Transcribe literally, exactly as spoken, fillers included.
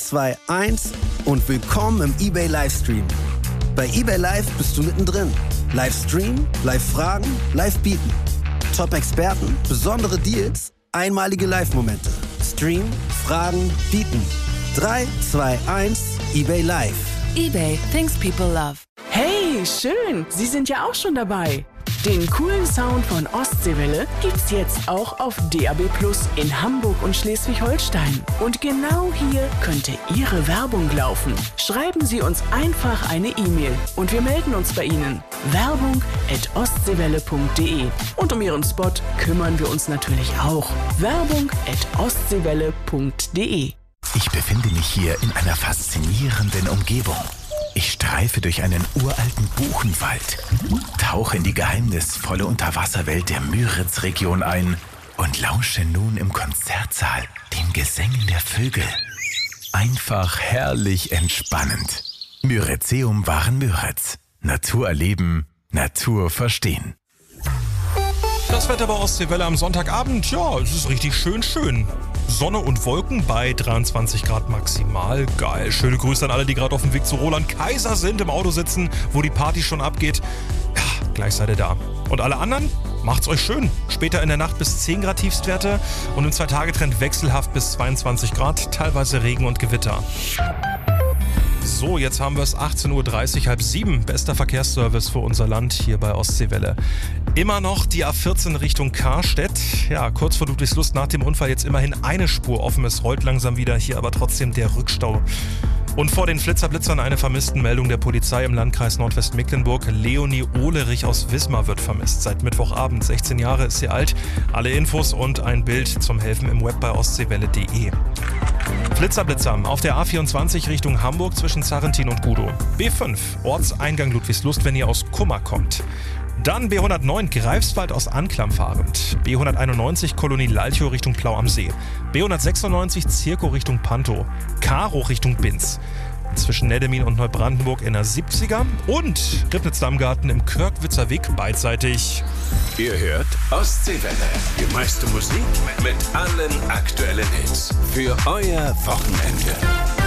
zwei, eins und willkommen im eBay Livestream. Bei eBay Live bist du mittendrin. Livestream, Live-Fragen, Live-Bieten. Top-Experten, besondere Deals, einmalige Live-Momente. Stream, Fragen, Bieten. drei, zwei, eins, eBay Live. eBay, things people love. Hey, schön! Sie sind ja auch schon dabei. Den coolen Sound von Ostseewelle gibt's jetzt auch auf D A B Plus in Hamburg und Schleswig-Holstein. Und genau hier könnte Ihre Werbung laufen. Schreiben Sie uns einfach eine E-Mail und wir melden uns bei Ihnen. Werbung at ostseewelle punkt de. Und um Ihren Spot kümmern wir uns natürlich auch. Werbung at ostseewelle punkt de. Ich befinde mich hier in einer faszinierenden Umgebung. Ich streife durch einen uralten Buchenwald, tauche in die geheimnisvolle Unterwasserwelt der Müritz-Region ein und lausche nun im Konzertsaal den Gesängen der Vögel. Einfach herrlich entspannend. Müritzeum waren Müritz. Natur erleben, Natur verstehen. Das Wetter bei Ostseewelle am Sonntagabend, ja, es ist richtig schön schön. Sonne und Wolken bei dreiundzwanzig Grad maximal. Geil. Schöne Grüße an alle, die gerade auf dem Weg zu Roland Kaiser sind, im Auto sitzen, wo die Party schon abgeht. Ja, gleich seid ihr da. Und alle anderen, macht's euch schön. Später in der Nacht bis zehn Grad Tiefstwerte und im Zwei-Tage-Trend wechselhaft bis zweiundzwanzig Grad, teilweise Regen und Gewitter. So, jetzt haben wir es achtzehn Uhr dreißig, halb sieben. Bester Verkehrsservice für unser Land hier bei Ostseewelle. Immer noch die A vierzehn Richtung Karstedt. Ja, kurz vor Ludwigslust nach dem Unfall jetzt immerhin eine Spur offen. Es rollt langsam wieder, hier aber trotzdem der Rückstau. Und vor den Flitzerblitzern eine Vermisstenmeldung der Polizei im Landkreis Nordwestmecklenburg. Leonie Ohlerich aus Wismar wird vermisst. Seit Mittwochabend, sechzehn Jahre ist sie alt. Alle Infos und ein Bild zum Helfen im Web bei ostseewelle punkt de. Flitzerblitzer auf der A vierundzwanzig Richtung Hamburg zwischen Zarrentin und Gudow. B fünf, Ortseingang Ludwigslust, wenn ihr aus Kummer kommt. Dann B hundertneun, Greifswald aus Anklam fahrend. B hunderteinundneunzig, Kolonie Lalchow Richtung Plau am See. B hundertsechsundneunzig, Zirkow Richtung Pantow. Karo Richtung Binz. Zwischen Neddemin und Neubrandenburg in der siebziger. Und Ribnitz-Dammgarten im Körkwitzer Weg beidseitig. Ihr hört Ostseewelle. Die meiste Musik mit allen aktuellen Hits. Für euer Wochenende.